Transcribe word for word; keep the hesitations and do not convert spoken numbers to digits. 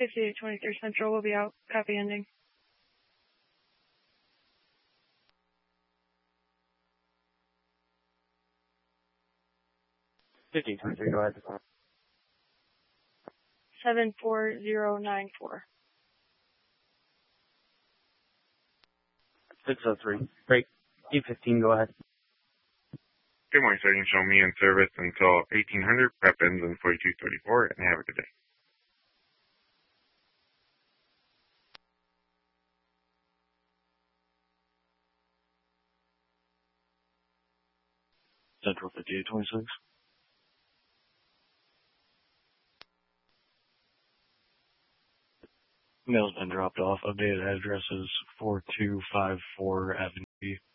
fifty-eight twenty-three Central will be out. Copy ending. fifty-eight twenty-three, go ahead. seven four zero nine four. six oh three. Great. eight fifteen, go ahead. Good morning, Sergeant. Show me in service until eighteen hundred. Prep ends in forty-two thirty-four, and have a good day. Central fifty-eight twenty-six. Mail's been dropped off. Updated address is four two five four Avenue B.